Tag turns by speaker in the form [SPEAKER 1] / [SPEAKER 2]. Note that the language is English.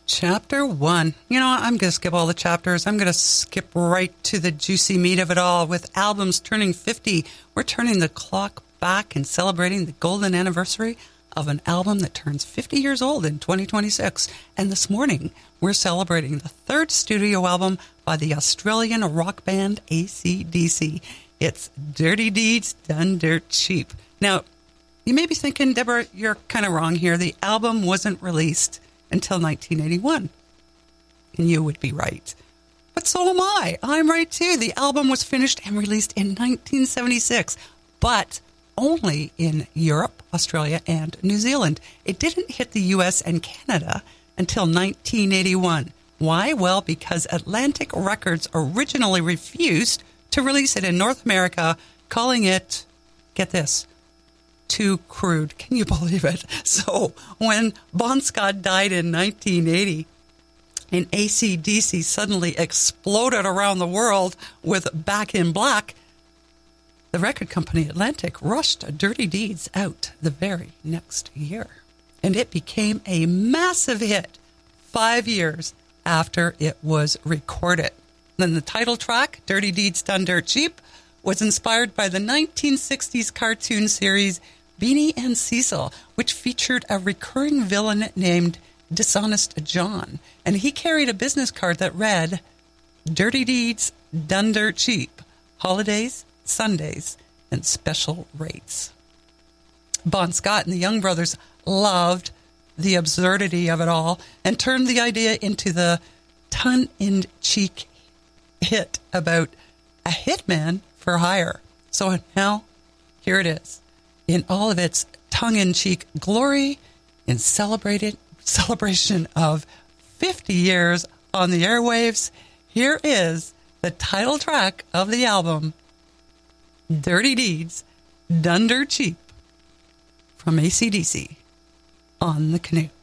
[SPEAKER 1] Chapter 1. I'm going to skip all the chapters. I'm going to skip right to the juicy meat of it all. With albums turning 50, we're turning the clock back and celebrating the golden anniversary of an album that turns 50 years old in 2026. And this morning, we're celebrating the third studio album by the Australian rock band AC/DC. It's Dirty Deeds Done Dirt Cheap. Now, you may be thinking, Deborah, you're kind of wrong here. The album wasn't released until 1981. And you would be right. But so am I. I'm right too. The album was finished and released in 1976, but only in Europe, Australia, and New Zealand. It didn't hit the US and Canada until 1981. Why? Well, because Atlantic Records originally refused to release it in North America, calling it, get this, too crude. Can you believe it? So when Bon Scott died in 1980 and AC/DC suddenly exploded around the world with Back in Black, the record company Atlantic rushed Dirty Deeds out the very next year. And it became a massive hit 5 years after it was recorded. Then the title track, Dirty Deeds Done Dirt Cheap, was inspired by the 1960s cartoon series Beanie and Cecil, which featured a recurring villain named Dishonest John. And he carried a business card that read, Dirty Deeds Done Dirt Cheap, holidays, Sundays, and special rates. Bon Scott and the Young Brothers loved the absurdity of it all and turned the idea into the tongue-in-cheek hit about a hitman for hire. So now, here it is. In all of its tongue-in-cheek glory, in celebration of 50 years on the airwaves, here is the title track of the album, Dirty Deeds Done Dirt Cheap, from AC/DC on the Canoe.